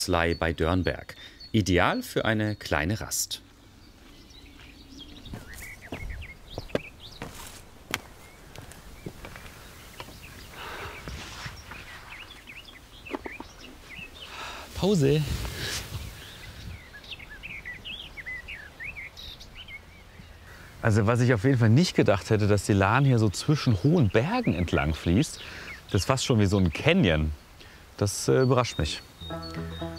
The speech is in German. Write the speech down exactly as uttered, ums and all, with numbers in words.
Slei bei Dörnberg. Ideal für eine kleine Rast. Pause. Also was ich auf jeden Fall nicht gedacht hätte, dass die Lahn hier so zwischen hohen Bergen entlang fließt. Das ist fast schon wie so ein Canyon. Das äh, überrascht mich.